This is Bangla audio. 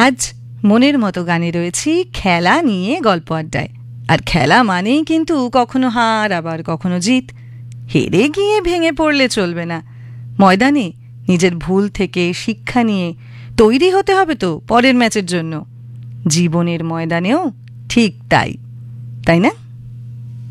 আজ মনের মতো গানে রয়েছি খেলা নিয়ে গল্প আড্ডায়। আর খেলা মানেই কিন্তু কখনো হার আবার কখনো জিত। হেরে গিয়ে ভেঙে পড়লে চলবে না, ময়দানে নিজের ভুল থেকে শিক্ষা নিয়ে তৈরি হতে হবে তো পরের ম্যাচের জন্য। জীবনের ময়দানেও ঠিক তাই, তাই না?